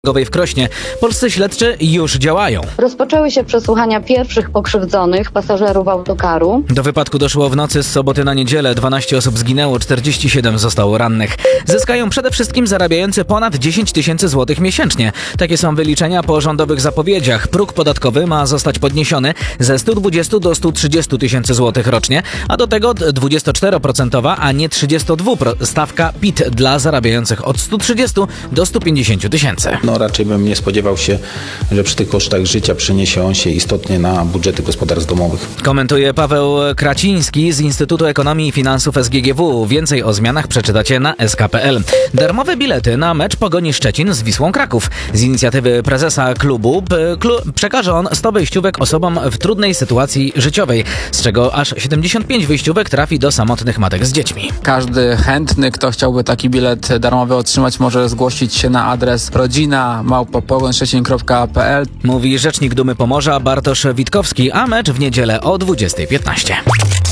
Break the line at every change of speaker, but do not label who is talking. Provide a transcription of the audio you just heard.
w Krośnie. Polscy śledczy już działają.
Rozpoczęły się przesłuchania pierwszych pokrzywdzonych pasażerów autokaru.
Do wypadku doszło w nocy z soboty na niedzielę. 12 osób zginęło, 47 zostało rannych. Zyskają przede wszystkim zarabiający ponad 10 tysięcy złotych miesięcznie. Takie są wyliczenia po rządowych zapowiedziach. Próg podatkowy ma zostać podniesiony ze 120 do 130 tysięcy złotych rocznie, a do tego 24%, a nie 32% stawka PIT dla zarabiających od 130 do 150 tysięcy.
Raczej bym nie spodziewał się, że przy tych kosztach życia przeniesie on się istotnie na budżety gospodarstw domowych.
Komentuje Paweł Kraciński z Instytutu Ekonomii i Finansów SGGW. Więcej o zmianach przeczytacie na sk.pl. Darmowe bilety na mecz Pogoni Szczecin z Wisłą Kraków. Z inicjatywy prezesa klubu przekaże on 100 wejściówek osobom w trudnej sytuacji życiowej, z czego aż 75 wejściówek trafi do samotnych matek z dziećmi.
Każdy chętny, kto chciałby taki bilet darmowy otrzymać, może zgłosić się na adres rodzina@pogońszczecin.pl.
Mówi rzecznik Dumy Pomorza Bartosz Witkowski, a mecz w niedzielę o 20:15.